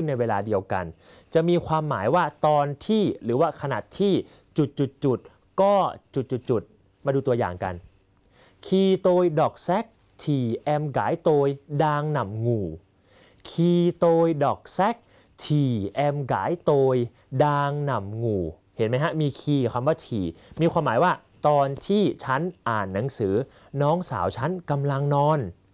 ในเวลาเดียวกันจะมีความหมายว่าตอนที่หรือว่าขณะที่จุดก็จุดมาดูตัวอย่างกันkhi tôi đọc sách thì em gái tôi đang nằm ngủ khi tôi đọc sách thì em gái tôi đang nằm ngủ เห็นไหมฮะมีคีคำว่าทีมีความหมายว่าตอนที่ฉันอ่านหนังสือน้องสาวฉันกำลังนอน